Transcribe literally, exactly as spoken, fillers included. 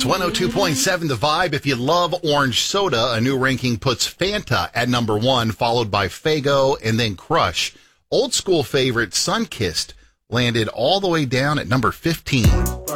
It's one oh two point seven The Vibe. If you love orange soda, a new ranking puts Fanta at number one, followed by Faygo and then Crush. Old school favorite Sunkist landed all the way down at number fifteen.